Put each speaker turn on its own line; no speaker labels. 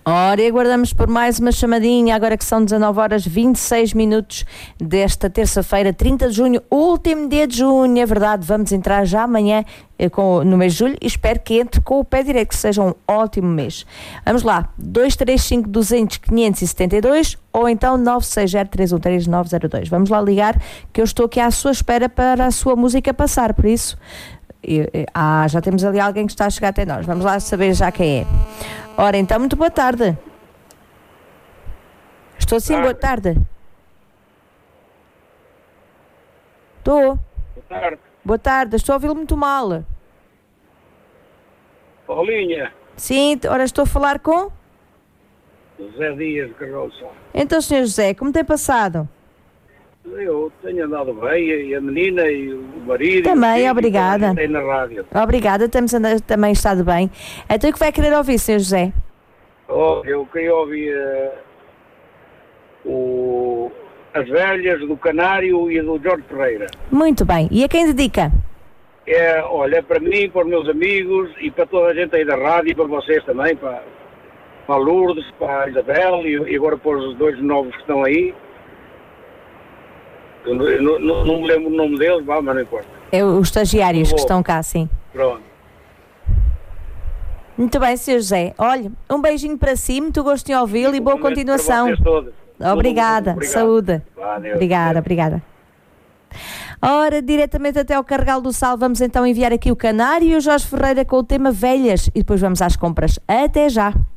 Ora, e aguardamos por mais uma chamadinha, agora que são 19 horas 26 minutos desta terça-feira, 30 de junho, último dia de junho, é verdade, vamos entrar já amanhã no mês de julho e espero que entre com o pé direito, que seja um ótimo mês. Vamos lá, 235 200 572 ou então 960 313 902. Vamos lá ligar, que eu estou aqui à sua espera para a sua música passar, por isso... já temos ali alguém que está a chegar até nós. Vamos lá saber já quem é. Ora, então, muito boa tarde. Estou sim, boa tarde. Estou.
Boa tarde.
Boa tarde, estou a ouvi-lo muito mal.
Paulinha.
Sim, ora estou a falar com?
José Dias de Carroça.
Então, Sr. José, como tem passado?
Eu tenho andado bem, e a menina e o marido.
Também, obrigada.
E na rádio.
Obrigada, temos também estado bem. Então, o que vai querer ouvir, Sr. José?
Eu queria ouvir As Velhas, do Canário e do Jorge Ferreira.
Muito bem. E a quem dedica?
Olha, para mim, para os meus amigos e para toda a gente aí da rádio e para vocês também, para a Lourdes, para a Isabel e agora para os dois novos que estão aí. Eu não me lembro o nome deles, mas não importa.
É os estagiários que estão cá, sim.
Pronto.
Muito bem, Sr. José. Olha, um beijinho para si, muito gosto em ouvi-lo e boa continuação. Obrigada, saúde. Obrigada. Ora, diretamente até ao Carregal do Sal, vamos então enviar aqui o Canário e o Jorge Ferreira com o tema Velhas e depois vamos às compras. Até já!